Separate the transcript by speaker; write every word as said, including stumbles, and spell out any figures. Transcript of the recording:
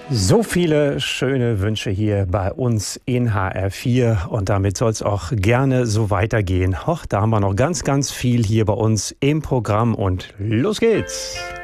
Speaker 1: So viele schöne Wünsche hier bei uns in H R vier und damit soll es auch gerne so weitergehen. Och, da haben wir noch ganz, ganz viel hier bei uns im Programm und los geht's!